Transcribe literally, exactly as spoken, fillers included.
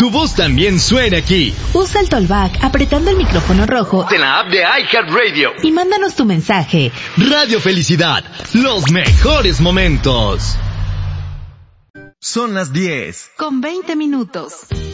tu voz también suene aquí. Usa el Tollback apretando el micrófono rojo en la app de iHeartRadio y mándanos tu mensaje. Radio Felicidad, los mejores momentos. Son las diez con veinte minutos.